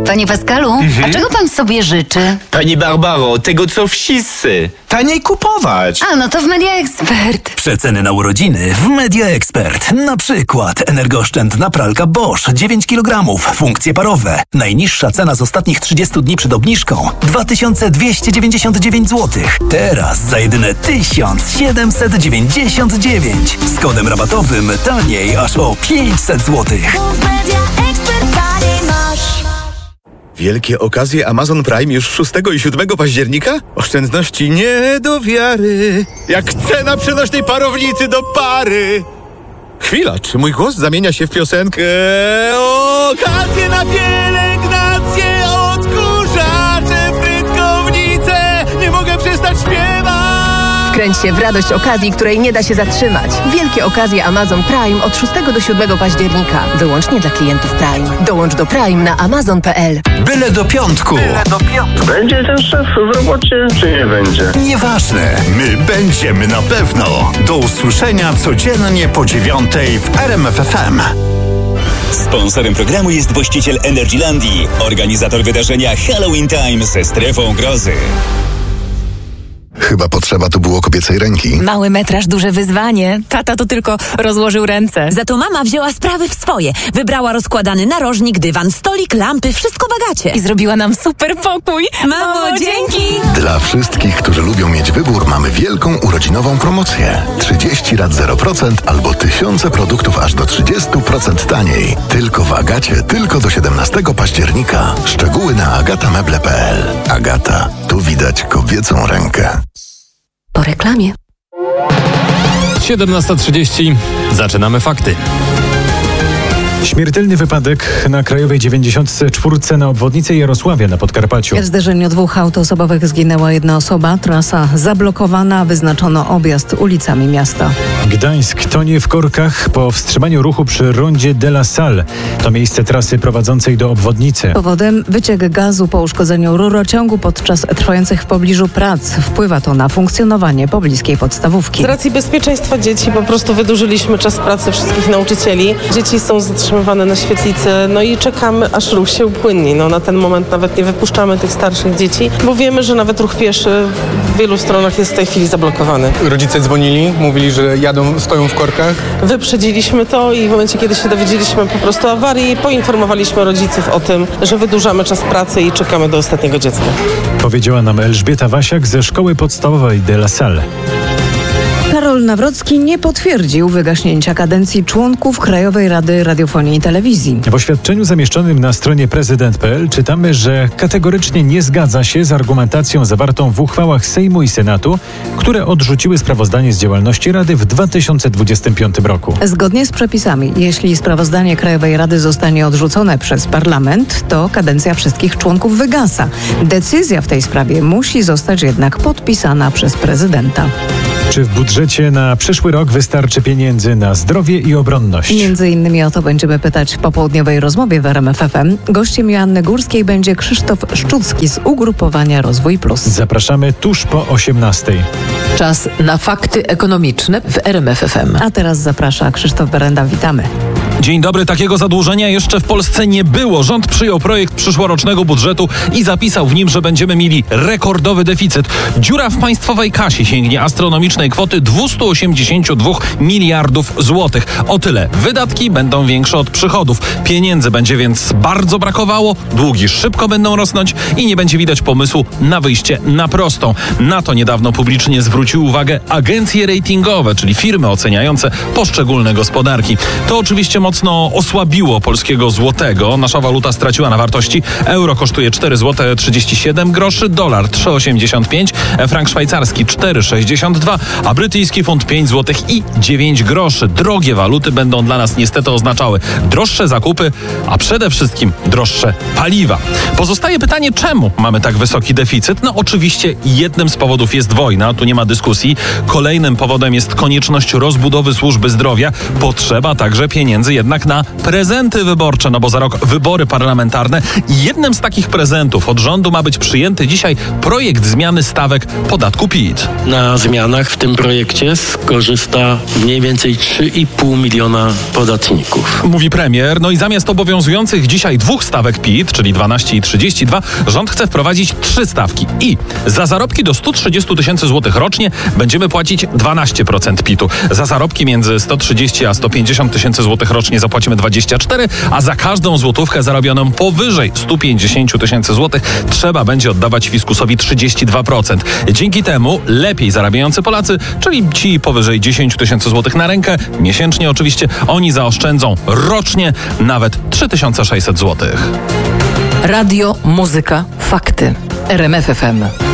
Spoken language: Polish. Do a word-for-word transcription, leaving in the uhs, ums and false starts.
Panie Pascalu, Mhm. a czego pan sobie życzy? Pani Barbaro, tego co wszyscy. Taniej kupować. A, no to w Media Expert. Przeceny na urodziny w Media Expert. Na przykład energooszczędna pralka Bosch dziewięć kilogramów, funkcje parowe. Najniższa cena z ostatnich trzydziestu dni przed obniżką dwa tysiące dwieście dziewięćdziesiąt dziewięć złotych. Teraz za jedyne tysiąc siedemset dziewięćdziesiąt dziewięć. Z kodem rabatowym taniej aż o pięćset złotych. Wielkie okazje Amazon Prime już szóstego i siódmego października? Oszczędności nie do wiary. Jak cena przenośnej parownicy do pary. Chwila, czy mój głos zamienia się w piosenkę? Okazje na pielęgnację, odkurzacze, frytkownice. Nie mogę przestać śpiewać. Wkręć się w radość okazji, której nie da się zatrzymać. Wielkie okazje Amazon Prime od szóstego do siódmego października. Wyłącznie dla klientów Prime. Dołącz do Prime na amazon kropka p l. Byle do piątku. Byle do piątku. Będzie ten szef w robocie, czy nie będzie? Nieważne, my będziemy na pewno. Do usłyszenia codziennie po dziewiątej w R M F F M. Sponsorem programu jest właściciel Energylandii, organizator wydarzenia Halloween Time ze strefą grozy. Chyba potrzeba tu było kobiecej ręki. Mały metraż, duże wyzwanie. Tata to tylko rozłożył ręce. Za to mama wzięła sprawy w swoje. Wybrała rozkładany narożnik, dywan, stolik, lampy, wszystko w Agacie. I zrobiła nam super pokój. Mamo, Mamo dzięki! Dla wszystkich, którzy lubią mieć wybór, mamy wielką urodzinową promocję. trzydzieści rat zero procent albo tysiące produktów aż do trzydzieści procent taniej. Tylko w Agacie, tylko do siedemnastego października. Szczegóły na agata meble kropka p l. Agata, tu widać kobiecą rękę. Po reklamie. siedemnasta trzydzieści. Zaczynamy fakty. Śmiertelny wypadek na Krajowej dziewięćdziesiąt cztery na obwodnicy Jarosławia na Podkarpaciu. W zderzeniu dwóch aut osobowych zginęła jedna osoba. Trasa zablokowana, wyznaczono objazd ulicami miasta. Gdańsk tonie w korkach po wstrzymaniu ruchu przy rondzie de la Salle. To miejsce trasy prowadzącej do obwodnicy. Powodem wyciek gazu po uszkodzeniu rurociągu podczas trwających w pobliżu prac. Wpływa to na funkcjonowanie pobliskiej podstawówki. Z racji bezpieczeństwa dzieci po prostu wydłużyliśmy czas pracy wszystkich nauczycieli. Dzieci są zatrzymywane na świetlicy, no i czekamy, aż ruch się upłynni. No, na ten moment nawet nie wypuszczamy tych starszych dzieci, bo wiemy, że nawet ruch pieszy w wielu stronach jest w tej chwili zablokowany. Rodzice dzwonili, mówili, że jadą, stoją w korkach. Wyprzedziliśmy to i w momencie, kiedy się dowiedzieliśmy po prostu awarii, poinformowaliśmy rodziców o tym, że wydłużamy czas pracy i czekamy do ostatniego dziecka. Powiedziała nam Elżbieta Wasiak ze Szkoły Podstawowej de la Salle. Karol Nawrocki nie potwierdził wygaśnięcia kadencji członków Krajowej Rady Radiofonii i Telewizji. W oświadczeniu zamieszczonym na stronie prezydent kropka p l czytamy, że kategorycznie nie zgadza się z argumentacją zawartą w uchwałach Sejmu i Senatu, które odrzuciły sprawozdanie z działalności Rady w dwa tysiące dwudziestym piątym roku. Zgodnie z przepisami, jeśli sprawozdanie Krajowej Rady zostanie odrzucone przez parlament, to kadencja wszystkich członków wygasa. Decyzja w tej sprawie musi zostać jednak podpisana przez prezydenta. Czy w budżecie na przyszły rok wystarczy pieniędzy na zdrowie i obronność? Między innymi o to będziemy pytać w popołudniowej rozmowie w R M F F M. Gościem Joanny Górskiej będzie Krzysztof Szczucki z ugrupowania Rozwój Plus. Zapraszamy tuż po osiemnastej. Czas na fakty ekonomiczne w R M F F M. A teraz zaprasza Krzysztof Berenda. Witamy. Dzień dobry, takiego zadłużenia jeszcze w Polsce nie było. Rząd przyjął projekt przyszłorocznego budżetu i zapisał w nim, że będziemy mieli rekordowy deficyt. Dziura w państwowej kasie sięgnie astronomicznej kwoty dwieście osiemdziesiąt dwa miliardów złotych. O tyle wydatki będą większe od przychodów. Pieniędzy będzie więc bardzo brakowało, długi szybko będą rosnąć i nie będzie widać pomysłu na wyjście na prostą. Na to niedawno publicznie zwróciły uwagę agencje ratingowe, czyli firmy oceniające poszczególne gospodarki. To oczywiście mocno osłabiło polskiego złotego. Nasza waluta straciła na wartości. Euro kosztuje cztery złote trzydzieści siedem groszy, dolar trzy osiemdziesiąt pięć, frank szwajcarski cztery sześćdziesiąt dwa, a brytyjski funt pięć złotych i dziewięć groszy. Drogie waluty będą dla nas niestety oznaczały droższe zakupy, a przede wszystkim droższe paliwa. Pozostaje pytanie, czemu mamy tak wysoki deficyt? No oczywiście jednym z powodów jest wojna, tu nie ma dyskusji. Kolejnym powodem jest konieczność rozbudowy służby zdrowia. Potrzeba także pieniędzy jednak na prezenty wyborcze, no bo za rok wybory parlamentarne. I jednym z takich prezentów od rządu ma być przyjęty dzisiaj projekt zmiany stawek podatku P I T. Na zmianach w tym projekcie skorzysta mniej więcej trzy i pół miliona podatników. Mówi premier, no i zamiast obowiązujących dzisiaj dwóch stawek P I T, czyli dwanaście i trzydzieści dwa, rząd chce wprowadzić trzy stawki. I za zarobki do sto trzydzieści tysięcy złotych rocznie będziemy płacić dwanaście procent P I T-u. Za zarobki między sto trzydzieści a sto pięćdziesiąt tysięcy złotych rocznie zapłacimy dwadzieścia cztery, a za każdą złotówkę zarobioną powyżej sto pięćdziesiąt tysięcy złotych trzeba będzie oddawać fiskusowi trzydzieści dwa procent. Dzięki temu lepiej zarabiający Polacy, czyli ci powyżej dziesięć tysięcy złotych na rękę, miesięcznie oczywiście, oni zaoszczędzą rocznie nawet trzy tysiące sześćset złotych. Radio, muzyka, fakty. R M F F M.